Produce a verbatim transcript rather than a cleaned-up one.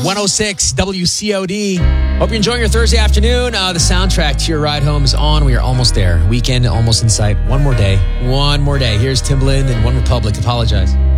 one oh six W C O D. Hope you're enjoying your Thursday afternoon. Uh, the soundtrack to your ride home is on. We are almost there. Weekend almost in sight. One more day. One more day. Here's Timbaland and One Republic. Apologize.